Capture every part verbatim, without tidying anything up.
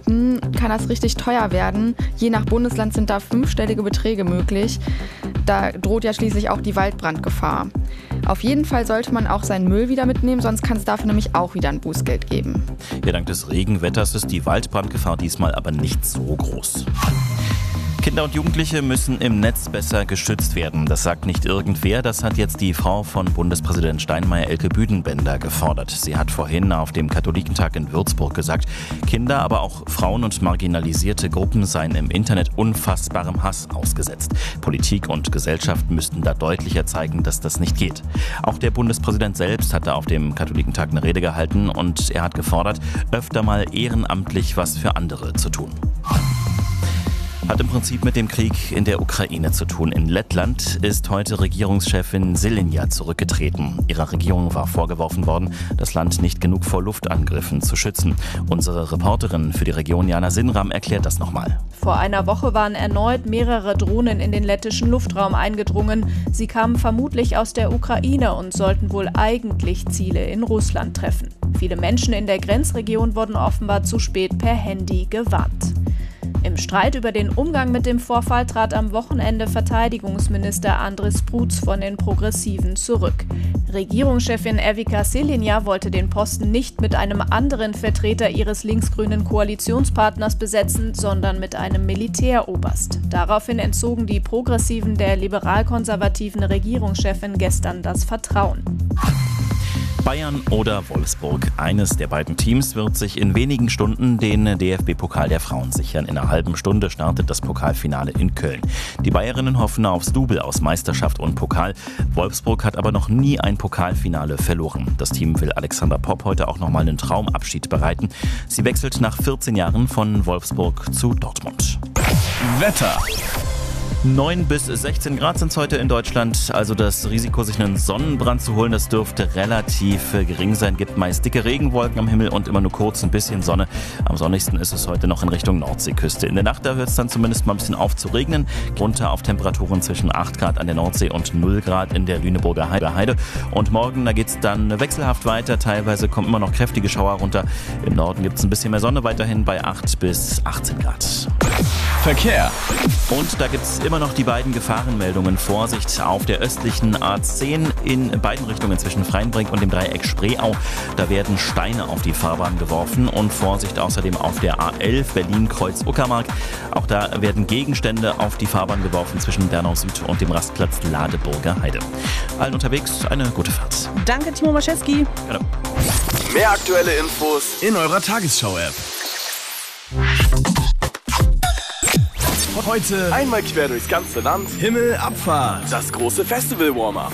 Weihnachten kann das richtig teuer werden. Je nach Bundesland sind da fünfstellige Beträge möglich. Da droht ja schließlich auch die Waldbrandgefahr. Auf jeden Fall sollte man auch seinen Müll wieder mitnehmen, sonst kann es dafür nämlich auch wieder ein Bußgeld geben. Ja, dank des Regenwetters ist die Waldbrandgefahr diesmal aber nicht so groß. Kinder und Jugendliche müssen im Netz besser geschützt werden. Das sagt nicht irgendwer, das hat jetzt die Frau von Bundespräsident Steinmeier, Elke Büdenbender, gefordert. Sie hat vorhin auf dem Katholikentag in Würzburg gesagt, Kinder, aber auch Frauen und marginalisierte Gruppen seien im Internet unfassbarem Hass ausgesetzt. Politik und Gesellschaft müssten da deutlicher zeigen, dass das nicht geht. Auch der Bundespräsident selbst hat da auf dem Katholikentag eine Rede gehalten und er hat gefordert, öfter mal ehrenamtlich was für andere zu tun. Hat im Prinzip mit dem Krieg in der Ukraine zu tun. In Lettland ist heute Regierungschefin Šileņa zurückgetreten. Ihrer Regierung war vorgeworfen worden, das Land nicht genug vor Luftangriffen zu schützen. Unsere Reporterin für die Region Jana Sinram erklärt das nochmal. Vor einer Woche waren erneut mehrere Drohnen in den lettischen Luftraum eingedrungen. Sie kamen vermutlich aus der Ukraine und sollten wohl eigentlich Ziele in Russland treffen. Viele Menschen in der Grenzregion wurden offenbar zu spät per Handy gewarnt. Im Streit über den Umgang mit dem Vorfall trat am Wochenende Verteidigungsminister Andris Prutz von den Progressiven zurück. Regierungschefin Evika Šileņa wollte den Posten nicht mit einem anderen Vertreter ihres linksgrünen Koalitionspartners besetzen, sondern mit einem Militäroberst. Daraufhin entzogen die Progressiven der liberal-konservativen Regierungschefin gestern das Vertrauen. Bayern oder Wolfsburg. Eines der beiden Teams wird sich in wenigen Stunden den D F B-Pokal der Frauen sichern. In einer halben Stunde startet das Pokalfinale in Köln. Die Bayerinnen hoffen aufs Double aus Meisterschaft und Pokal. Wolfsburg hat aber noch nie ein Pokalfinale verloren. Das Team will Alexander Popp heute auch nochmal einen Traumabschied bereiten. Sie wechselt nach vierzehn Jahren von Wolfsburg zu Dortmund. Wetter. neun bis sechzehn Grad sind es heute in Deutschland, also das Risiko, sich einen Sonnenbrand zu holen, das dürfte relativ gering sein. Gibt meist dicke Regenwolken am Himmel und immer nur kurz ein bisschen Sonne. Am sonnigsten ist es heute noch in Richtung Nordseeküste. In der Nacht, da hört es dann zumindest mal ein bisschen auf zu regnen. Runter auf Temperaturen zwischen acht Grad an der Nordsee und null Grad in der Lüneburger Heide. Und morgen, da geht es dann wechselhaft weiter. Teilweise kommen immer noch kräftige Schauer runter. Im Norden gibt es ein bisschen mehr Sonne, weiterhin bei acht bis achtzehn Grad. Verkehr. Und da gibt es immer noch die beiden Gefahrenmeldungen. Vorsicht auf der östlichen A zehn in beiden Richtungen zwischen Freienbrink und dem Dreieck Spreeau. Da werden Steine auf die Fahrbahn geworfen. Und Vorsicht außerdem auf der A elf Berlin-Kreuz-Uckermark. Auch da werden Gegenstände auf die Fahrbahn geworfen zwischen Bernau Süd und dem Rastplatz Ladeburger Heide. Allen unterwegs eine gute Fahrt. Danke, Timo Maschewski. Genau. Mehr aktuelle Infos in eurer Tagesschau-App. Heute einmal quer durchs ganze Land. Himmelabfahrt. Das große Festival-Warm-Up.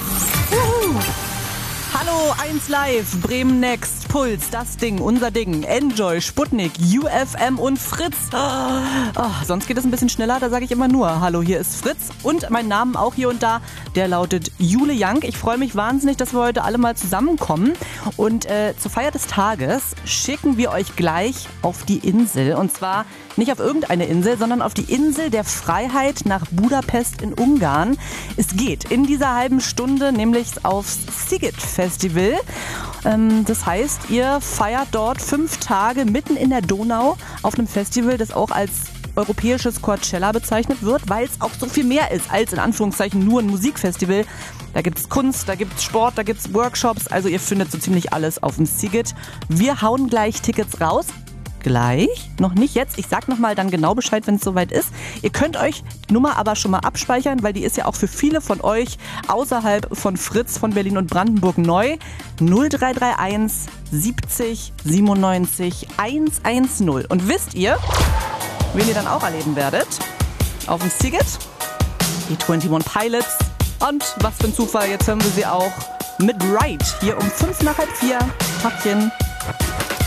Hallo, eins Live, Bremen Next, Puls, das Ding, unser Ding, Enjoy, Sputnik, U F M und Fritz. Oh, sonst geht es ein bisschen schneller, da sage ich immer nur, hallo, hier ist Fritz und mein Name auch hier und da, der lautet Jule Young. Ich freue mich wahnsinnig, dass wir heute alle mal zusammenkommen und äh, zur Feier des Tages schicken wir euch gleich auf die Insel und zwar nicht auf irgendeine Insel, sondern auf die Insel der Freiheit nach Budapest in Ungarn. Es geht in dieser halben Stunde nämlich aufs Sziget Festival. Ähm, das heißt, ihr feiert dort fünf Tage mitten in der Donau auf einem Festival, das auch als europäisches Coachella bezeichnet wird, weil es auch so viel mehr ist als in Anführungszeichen nur ein Musikfestival. Da gibt es Kunst, da gibt es Sport, da gibt es Workshops. Also ihr findet so ziemlich alles auf dem Sziget. Wir hauen gleich Tickets raus. Gleich, noch nicht jetzt. Ich sag nochmal dann genau Bescheid, wenn es soweit ist. Ihr könnt euch die Nummer aber schon mal abspeichern, weil die ist ja auch für viele von euch außerhalb von Fritz, von Berlin und Brandenburg neu. null drei drei eins siebzig siebenundneunzig hundertzehn. Und wisst ihr, wen ihr dann auch erleben werdet? Auf dem Sziget? Die einundzwanzig Pilots. Und was für ein Zufall, jetzt hören wir sie auch mit Ride. Hier um fünf nach halb vier. Tachchen.